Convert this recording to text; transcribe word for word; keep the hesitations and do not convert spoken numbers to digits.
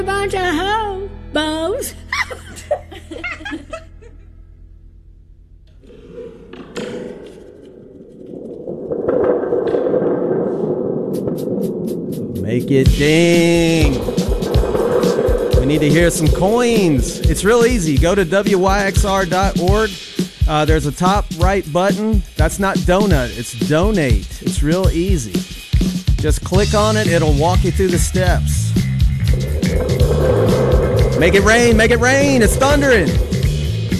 A bunch of hobos. Make it ding. We need to hear some coins. It's real easy. Go to W Y X R dot org. Uh, there's a top right button. That's not donut. It's donate. It's real easy. Just click on it. It'll walk you through the steps. Make it rain. Make it rain. It's thundering.